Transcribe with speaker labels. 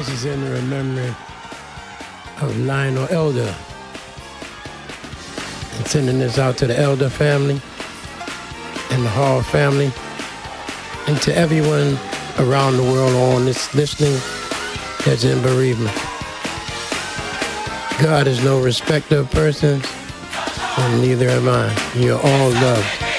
Speaker 1: This is in remembrance of Lionel Elder. I'm sending this out to the Elder family and the Hall family and to everyone around the world on this listening that's in bereavement. God is no respecter of persons, and neither am I. You're all loved.